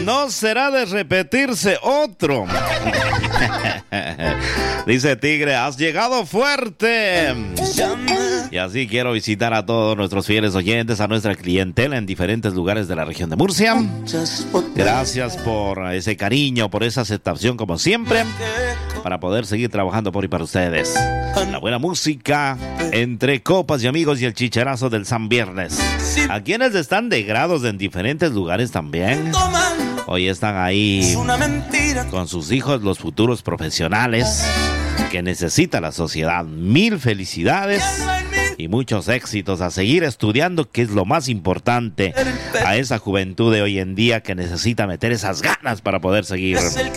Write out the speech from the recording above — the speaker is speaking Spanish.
no será de repetirse otro. Dice Tigre, has llegado fuerte. Y así quiero visitar a todos nuestros fieles oyentes, a nuestra clientela en diferentes lugares de la región de Murcia. Gracias por ese cariño, por esa aceptación como siempre, para poder seguir trabajando por y para ustedes. La buena música, entre copas y amigos y el chicharazo del San Viernes. A quienes están de grados en diferentes lugares también. Hoy están ahí con sus hijos, los futuros profesionales que necesita la sociedad. Mil felicidades y muchos éxitos, a seguir estudiando, que es lo más importante a esa juventud de hoy en día que necesita meter esas ganas para poder seguir